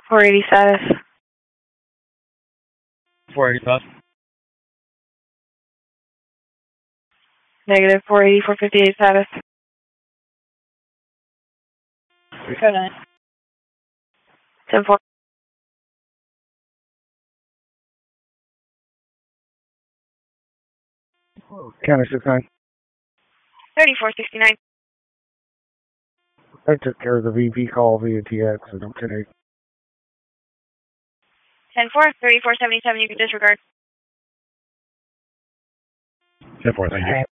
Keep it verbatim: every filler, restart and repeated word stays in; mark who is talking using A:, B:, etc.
A: four eighty status.
B: four eighty plus.
A: Negative four eighty, four fifty-eight status.
B: three nine.
A: ten four.
C: Counter six nine.
A: thirty-four sixty-nine.
C: I took care of the V P call via T X and I'm ten eight.
A: ten four, thirty-four seventy-seven, you can disregard.
B: ten four, thank you.